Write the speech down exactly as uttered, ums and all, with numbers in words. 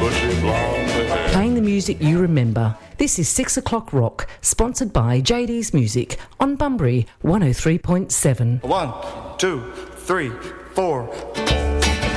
bushy blonde hair. Playing the music you remember. This is Six O'Clock Rock, sponsored by J D's Music on Bunbury one oh three point seven. One, two, three, four,